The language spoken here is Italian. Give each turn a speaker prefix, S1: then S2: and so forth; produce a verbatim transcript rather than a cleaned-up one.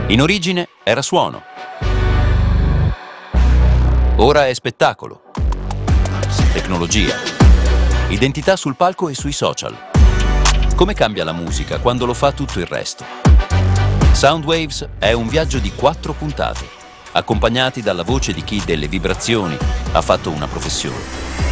S1: In origine era suono. Ora è spettacolo. Tecnologia. Identità sul palco e sui social. Come cambia la musica quando lo fa tutto il resto? Soundwaves è un viaggio di quattro puntate, accompagnati dalla voce di chi delle vibrazioni ha fatto una professione.